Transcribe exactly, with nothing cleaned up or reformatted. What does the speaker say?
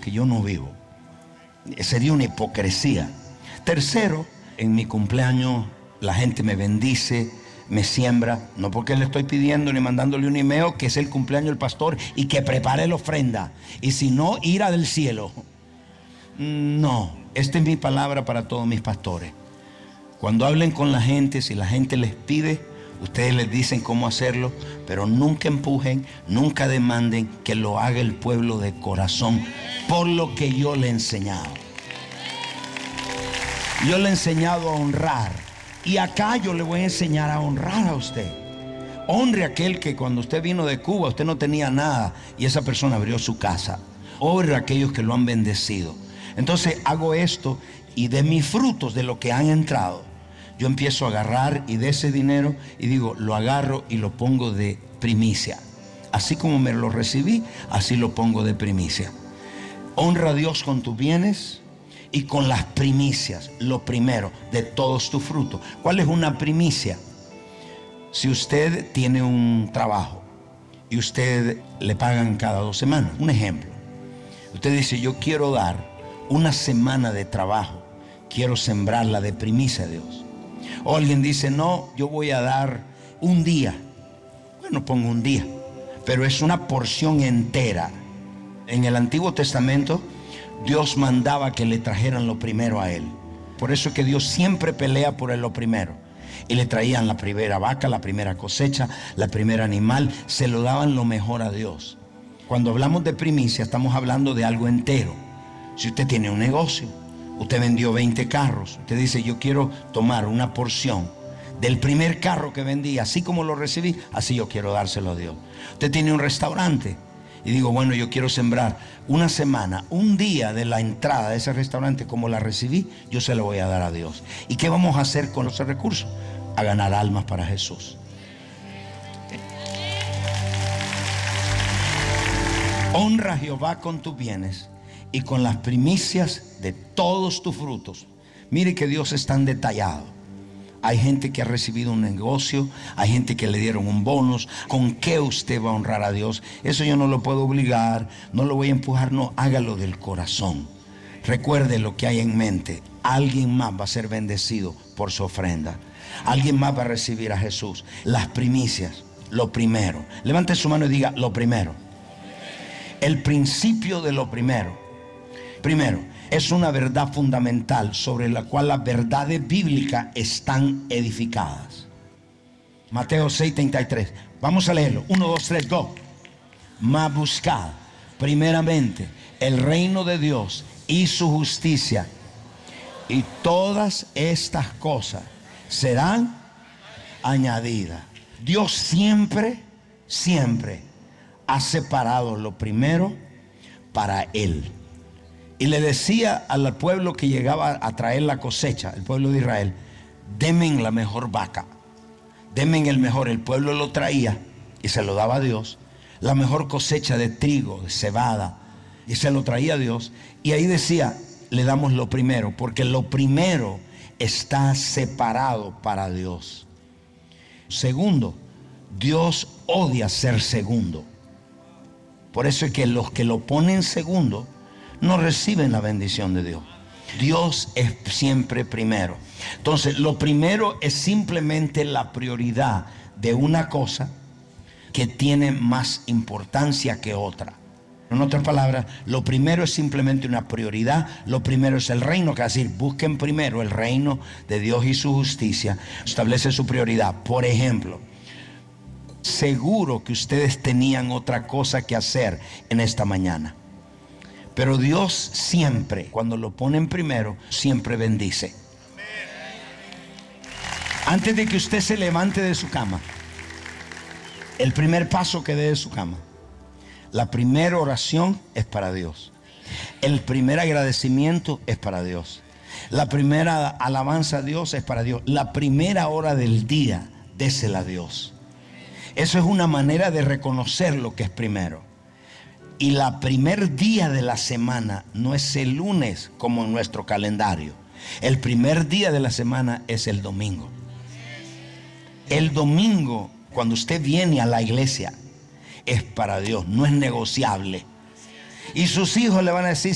que yo no vivo. Sería una hipocresía. Tercero, en mi cumpleaños la gente me bendice, me siembra, no porque le estoy pidiendo ni mandándole un email que es el cumpleaños del pastor y que prepare la ofrenda, y si no, ira del cielo. No, esta es mi palabra para todos mis pastores. Cuando hablen con la gente, si la gente les pide, ustedes les dicen cómo hacerlo, pero nunca empujen, nunca demanden, que lo haga el pueblo de corazón, por lo que yo le he enseñado. Yo le he enseñado a honrar, y acá yo le voy a enseñar a honrar a usted. Honre a aquel que cuando usted vino de Cuba usted no tenía nada y esa persona abrió su casa. Honre a aquellos que lo han bendecido. Entonces hago esto, y de mis frutos, de lo que han entrado, yo empiezo a agarrar, y de ese dinero, y digo, lo agarro y lo pongo de primicia. Así como me lo recibí, así lo pongo de primicia. Honra a Dios con tus bienes y con las primicias, lo primero de todos tus frutos. ¿Cuál es una primicia? Si usted tiene un trabajo y usted le pagan cada dos semanas, un ejemplo. Usted dice, yo quiero dar una semana de trabajo, quiero sembrarla de primicia a Dios. O alguien dice, no, yo voy a dar un día. Bueno, pongo un día, pero es una porción entera. En el Antiguo Testamento, Dios mandaba que le trajeran lo primero a Él. Por eso es que Dios siempre pelea por lo primero. Y le traían la primera vaca, la primera cosecha, la primera animal. Se lo daban lo mejor a Dios. Cuando hablamos de primicia, estamos hablando de algo entero. Si usted tiene un negocio, usted vendió veinte carros, usted dice, yo quiero tomar una porción del primer carro que vendí, así como lo recibí, así yo quiero dárselo a Dios. Usted tiene un restaurante y digo, bueno, yo quiero sembrar una semana, un día de la entrada de ese restaurante, como la recibí, yo se lo voy a dar a Dios. ¿Y qué vamos a hacer con esos recursos? A ganar almas para Jesús. Honra a Jehová con tus bienes y con las primicias de todos tus frutos. Mire que Dios es tan detallado. Hay gente que ha recibido un negocio, hay gente que le dieron un bonus. ¿Con qué usted va a honrar a Dios? Eso yo no lo puedo obligar, no lo voy a empujar, no, hágalo del corazón. Recuerde lo que hay en mente. Alguien más va a ser bendecido por su ofrenda. Alguien más va a recibir a Jesús. Las primicias, lo primero. Levante su mano y diga, lo primero. El principio de lo primero. Primero, es una verdad fundamental sobre la cual las verdades bíblicas están edificadas. Mateo seis treinta y tres. Vamos a leerlo. uno, dos, tres, go. Mas buscad primeramente el reino de Dios y su justicia, y todas estas cosas serán añadidas. Dios siempre, siempre ha separado lo primero para Él. Y le decía al pueblo que llegaba a traer la cosecha, el pueblo de Israel, denme la mejor vaca, denme el mejor. El pueblo lo traía y se lo daba a Dios. La mejor cosecha de trigo, de cebada, y se lo traía a Dios. Y ahí decía, le damos lo primero, porque lo primero está separado para Dios. Segundo, Dios odia ser segundo. Por eso es que los que lo ponen segundo no reciben la bendición de Dios. Dios es siempre primero. Entonces, lo primero es simplemente la prioridad de una cosa que tiene más importancia que otra. En otras palabras, lo primero es simplemente una prioridad. Lo primero es el reino, que es decir, busquen primero el reino de Dios y su justicia. Establece su prioridad. Por ejemplo, seguro que ustedes tenían otra cosa que hacer en esta mañana. Pero Dios siempre, cuando lo ponen primero, siempre bendice. Antes de que usted se levante de su cama, el primer paso que dé de su cama, la primera oración es para Dios. El primer agradecimiento es para Dios. La primera alabanza a Dios es para Dios. La primera hora del día, désela a Dios. Eso es una manera de reconocer lo que es primero. Y la primer día de la semana no es el lunes como en nuestro calendario. El primer día de la semana es el domingo. El domingo, cuando usted viene a la iglesia, es para Dios, no es negociable. Y sus hijos le van a decir,